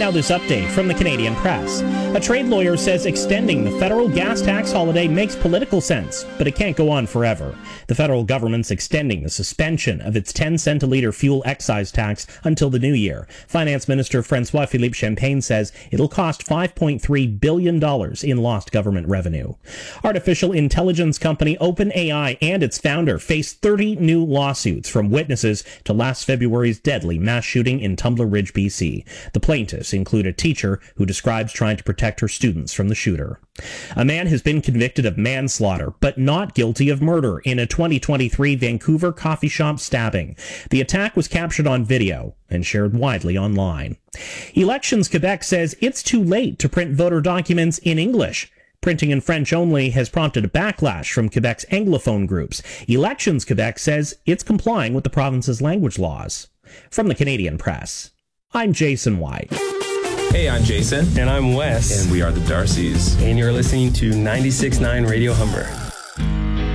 Now this update from the Canadian Press. A trade lawyer says extending the federal gas tax holiday makes political sense, but it can't go on forever. The federal government's extending the suspension of its 10-cent a litre fuel excise tax until the new year. Finance Minister François-Philippe Champagne says it'll cost $5.3 billion in lost government revenue. Artificial intelligence company OpenAI and its founder face 30 new lawsuits from witnesses to last February's deadly mass shooting in Tumbler Ridge, BC. The plaintiffs include a teacher who describes trying to protect her students from the shooter. A man has been convicted of manslaughter, but not guilty of murder in a 2023 Vancouver coffee shop stabbing. The attack was captured on video and shared widely online. Elections Quebec says it's too late to print voter documents in English. Printing in French only has prompted a backlash from Quebec's Anglophone groups. Elections Quebec says it's complying with the province's language laws. From the Canadian Press, I'm Jason White. Hey, I'm Jason. And I'm Wes. And we are the Darcys. And you're listening to 96.9 Radio Humber.